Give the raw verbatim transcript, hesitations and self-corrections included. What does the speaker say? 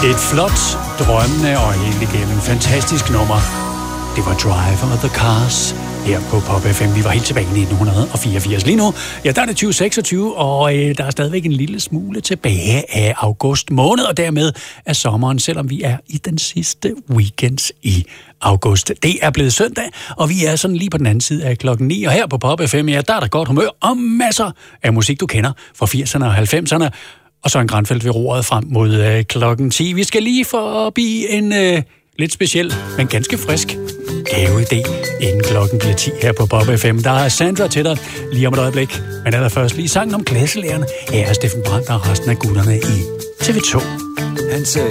Et flot, drømmende og helt igennem fantastisk nummer. Det var Drive of the Cars her på Pop F M. Vi var helt tilbage i nitten fireogfirs. Lige nu, ja, der er det tyve seksogtyve, og øh, der er stadigvæk en lille smule tilbage af august måned, og dermed af sommeren, selvom vi er i den sidste weekend i august. Det er blevet søndag, og vi er sådan lige på den anden side af klokken ni, og her på Pop F M, ja, der er der godt humør og masser af musik, du kender fra firserne og halvfemserne. Og så en Granfeldt ved roret frem mod øh, klokken ti. Vi skal lige forbi en øh, lidt speciel, men ganske frisk gaveidé, inden klokken bliver ti her på Pop F M. Der er Sandra til dig lige om et øjeblik. Men allerførst lige sangen om klasselærerne. Her er Steffen Brandt og resten af gutterne i T V to. Han sagde,